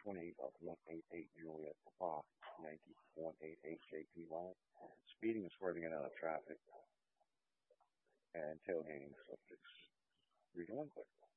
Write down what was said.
20 of 188 Juliet Papa, Yankee 188 JPY. Speeding and swerving in and out of traffic and tailgating subjects. Read one quick.